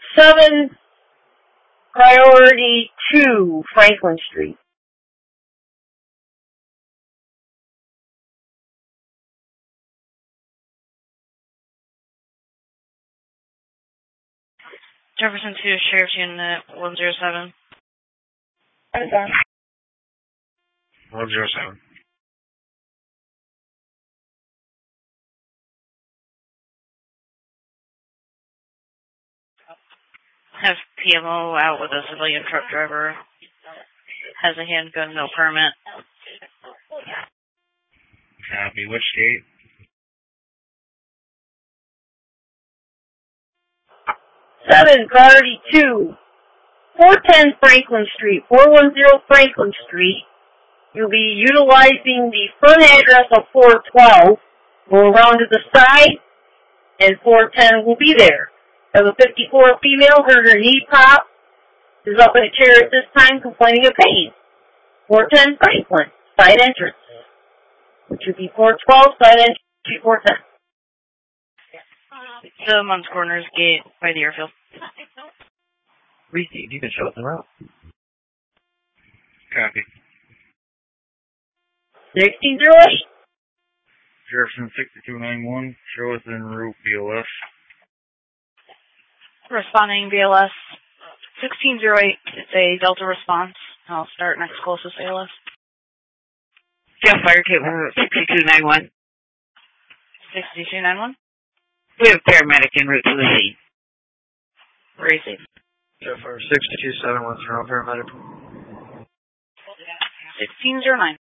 7 Priority 2 Franklin Street. Jefferson 2, Sheriff's Unit 107. I'm done. 107. Have PMO out with a civilian truck driver. Has a handgun, no permit. Copy. Which date? 7 Priority 2 410 Franklin Street, 410 Franklin Street. You'll be utilizing the front address of 412. Go around to the side, and 410 will be there. Have a 54 female, her knee pop, is up in a chair at this time complaining of pain. 410 Franklin, side entrance. Which would be 412, side entry 410. The Munns Corners gate by the airfield. Received. You can show us the route. Copy. 1608. Jefferson 6291. Show us en route BLS. Responding BLS. 1608. It's a Delta response. I'll start next closest ALS. Jeff Fire Kit 6291. 6291. We have paramedic en route to the scene. Receive. Jeff Fire 62710 paramedic. 1609.